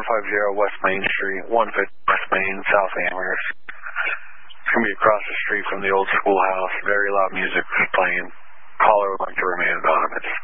150 West Main Street, 150 West Main, South Amherst. It's going to be across the street from the old schoolhouse. Very loud music playing. Caller would like to remain anonymous.